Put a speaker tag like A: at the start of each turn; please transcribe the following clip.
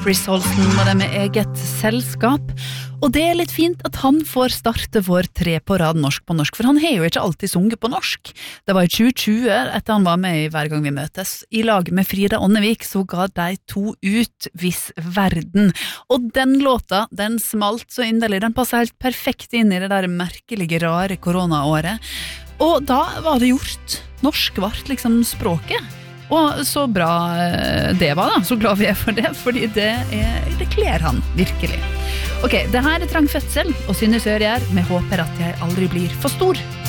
A: Chris Holsten var det med eget selskap. Og det litt fint at han får starte vår 3 på rad norsk på norsk, for han har jo ikke alltid sunget på norsk. Det var i 2020, etter han var med i Hver gang vi møtes. I lag med Frida Ånnevik så ga de 2 ut Viss verden. Og den låta, den smalt så inderlig, den passet helt perfekt inn i det der merkelige, rare koronaåret. Og da var det gjort. Norsk vart liksom språket. Og så bra det var da, så glad vi for det, fordi det kler han virkelig. Ok, det her Trang fødsel, og Synne Sørgjær, med håper at jeg aldri blir for stor.